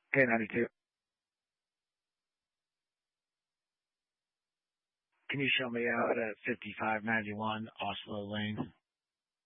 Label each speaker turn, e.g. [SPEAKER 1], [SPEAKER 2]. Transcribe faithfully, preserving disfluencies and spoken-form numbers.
[SPEAKER 1] K ninety-two. Can you show me out at fifty-five ninety-one Oslo Lane?